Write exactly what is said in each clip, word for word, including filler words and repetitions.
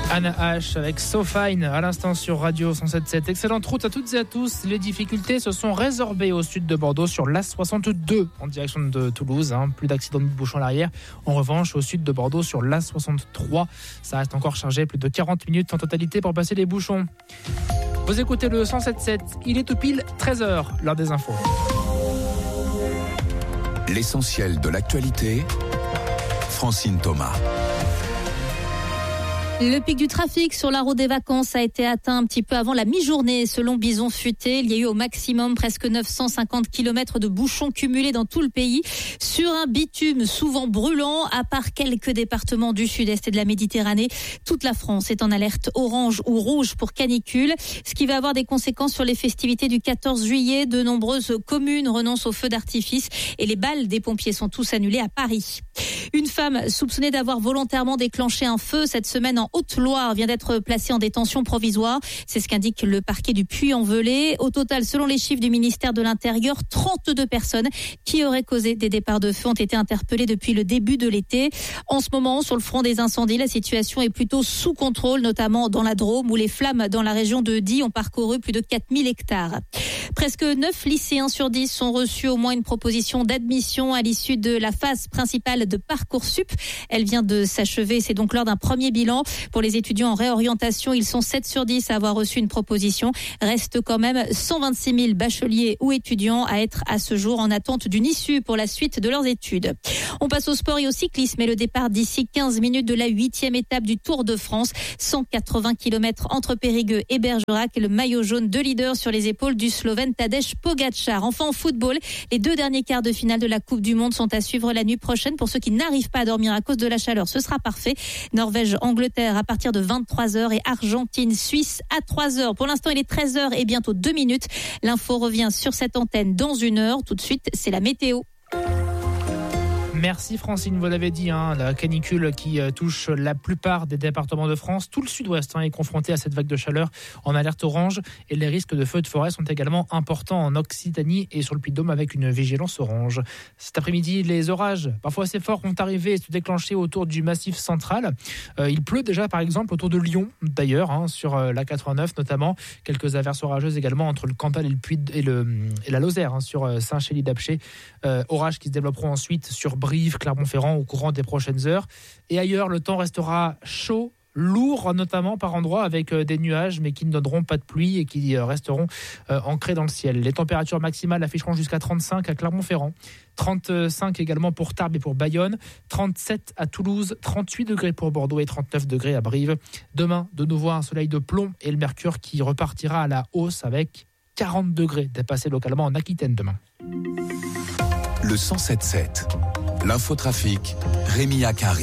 Anna H avec So Fine à l'instant sur Radio cent sept virgule sept. Excellente route à toutes et à tous. Les difficultés se sont résorbées au sud de Bordeaux sur l'A soixante-deux en direction de Toulouse. Hein. Plus d'accidents de bouchons à l'arrière. En revanche, au sud de Bordeaux sur l'A soixante-trois, ça reste encore chargé. Plus de quarante minutes en totalité pour passer les bouchons. Vous écoutez le cent sept virgule sept. Il est tout pile treize heures, l'heure des infos. L'essentiel de l'actualité, Francine Thomas. Le pic du trafic sur la route des vacances a été atteint un petit peu avant la mi-journée. Selon Bison Futé, il y a eu au maximum presque neuf cent cinquante kilomètres de bouchons cumulés dans tout le pays sur un bitume souvent brûlant. À part quelques départements du sud-est et de la Méditerranée, toute la France est en alerte orange ou rouge pour canicule, ce qui va avoir des conséquences sur les festivités du quatorze juillet. De nombreuses communes renoncent aux feux d'artifice et les bals des pompiers sont tous annulés à Paris. Une femme soupçonnée d'avoir volontairement déclenché un feu cette semaine en Haute-Loire vient d'être placée en détention provisoire. C'est ce qu'indique le parquet du Puy-en-Velay. Au total, selon les chiffres du ministère de l'Intérieur, trente-deux personnes qui auraient causé des départs de feu ont été interpellées depuis le début de l'été. En ce moment, sur le front des incendies, la situation est plutôt sous contrôle, notamment dans la Drôme, où les flammes dans la région de Die ont parcouru plus de quatre mille hectares. Presque neuf lycéens sur dix sont reçus au moins une proposition d'admission à l'issue de la phase principale de Parcoursup. Elle vient de s'achever, c'est donc lors d'un premier bilan. Pour les étudiants en réorientation, ils sont sept sur dix à avoir reçu une proposition. Reste quand même cent vingt-six mille bacheliers ou étudiants à être à ce jour en attente d'une issue pour la suite de leurs études. On passe au sport et au cyclisme et le départ d'ici quinze minutes de la huitième étape du Tour de France. cent quatre-vingts kilomètres entre Périgueux et Bergerac et le maillot jaune de leader sur les épaules du Slovène Tadej Pogačar. Enfin en football, les deux derniers quarts de finale de la Coupe du Monde sont à suivre la nuit prochaine. Pour ceux qui n'arrivent pas à dormir à cause de la chaleur, ce sera parfait. Norvège-Angleterre à partir de vingt-trois heures et Argentine-Suisse à trois heures. Pour l'instant, il est treize heures et bientôt deux minutes. L'info revient sur cette antenne dans une heure. Tout de suite, c'est la météo. Merci Francine, vous l'avez dit, hein, la canicule qui euh, touche la plupart des départements de France. Tout le sud-ouest hein, est confronté à cette vague de chaleur en alerte orange et les risques de feux de forêt sont également importants en Occitanie et sur le Puy-de-Dôme avec une vigilance orange. Cet après-midi, les orages, parfois assez forts, vont arriver et se déclencher autour du massif central. Euh, il pleut déjà par exemple autour de Lyon, d'ailleurs, hein, sur euh, la quatre-vingt-neuf notamment. Quelques averses orageuses également entre le Cantal et, le Puy et, le, et la Lozère, hein, sur euh, Saint-Chély-d'Apcher. Euh, orages qui se développeront ensuite sur Brive, Clermont-Ferrand au courant des prochaines heures. Et ailleurs, le temps restera chaud, lourd notamment par endroits avec des nuages mais qui ne donneront pas de pluie et qui resteront euh, ancrés dans le ciel. Les températures maximales afficheront jusqu'à trente-cinq à Clermont-Ferrand, trente-cinq également pour Tarbes et pour Bayonne, trente-sept à Toulouse, trente-huit degrés pour Bordeaux et trente-neuf degrés à Brive. Demain, de nouveau un soleil de plomb et le mercure qui repartira à la hausse avec quarante degrés dépassés localement en Aquitaine demain. Le cent sept virgule sept. L'infotrafic, Rémi Akari.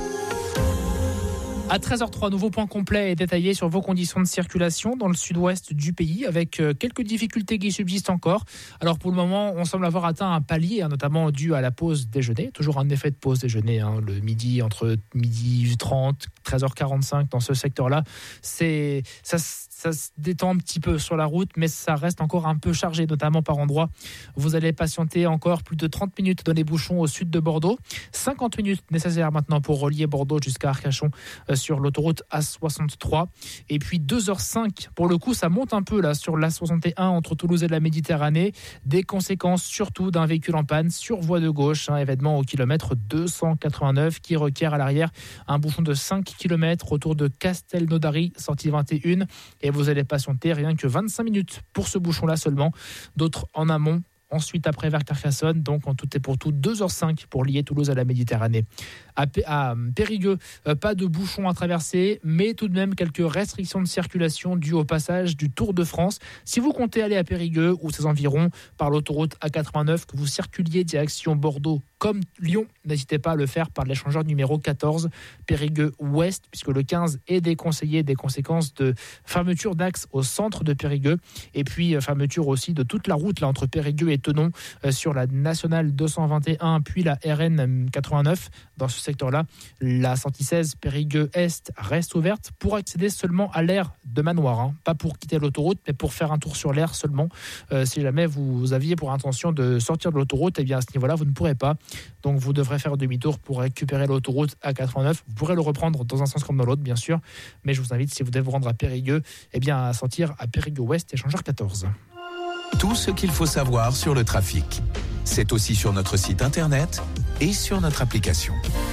À treize heures zéro trois, nouveau point complet et détaillé sur vos conditions de circulation dans le sud-ouest du pays avec quelques difficultés qui subsistent encore. Alors pour le moment, on semble avoir atteint un palier, hein, notamment dû à la pause déjeuner. Toujours un effet de pause déjeuner, hein, le midi, entre midi trente, treize heures quarante-cinq dans ce secteur-là. C'est, ça, ça se détend un petit peu sur la route, mais ça reste encore un peu chargé, notamment par endroits. Vous allez patienter encore plus de trente minutes dans les bouchons au sud de Bordeaux. cinquante minutes nécessaires maintenant pour relier Bordeaux jusqu'à Arcachon euh, sur l'autoroute A soixante-trois. Et puis deux heures cinq, pour le coup, ça monte un peu là sur l'A soixante et un entre Toulouse et la Méditerranée. Des conséquences surtout d'un véhicule en panne sur voie de gauche, un événement au kilomètre deux cent quatre-vingt-neuf qui requiert à l'arrière un bouchon de cinq kilomètres autour de Castelnaudary, sortie vingt et un. Et vous allez patienter rien que vingt-cinq minutes pour ce bouchon-là seulement. D'autres en amont. Ensuite, après vers Carcassonne, donc en tout et pour tout, deux heures cinq pour lier Toulouse à la Méditerranée. À, P- à Périgueux, euh, pas de bouchons à traverser, mais tout de même quelques restrictions de circulation dues au passage du Tour de France. Si vous comptez aller à Périgueux ou ses environs par l'autoroute A quatre-vingt-neuf, que vous circuliez direction Bordeaux comme Lyon, n'hésitez pas à le faire par l'échangeur numéro quatorze, Périgueux Ouest, puisque le quinze est déconseillé des conséquences de fermeture d'axe au centre de Périgueux, et puis euh, fermeture aussi de toute la route là entre Périgueux et Tenon euh, sur la nationale deux cent vingt et un, puis la R N quatre-vingt-neuf. Dans ce secteur-là, la sortie seize Périgueux-Est reste ouverte pour accéder seulement à l'aire de Manoir, hein. Pas pour quitter l'autoroute, mais pour faire un tour sur l'aire seulement. Euh, si jamais vous aviez pour intention de sortir de l'autoroute, eh bien à ce niveau-là, vous ne pourrez pas. Donc vous devrez faire demi-tour pour récupérer l'autoroute A quatre-vingt-neuf. Vous pourrez le reprendre dans un sens comme dans l'autre, bien sûr. Mais je vous invite, si vous devez vous rendre à Périgueux, eh bien, à sortir à Périgueux-Ouest, échangeur quatorze. Tout ce qu'il faut savoir sur le trafic, c'est aussi sur notre site internet et sur notre application.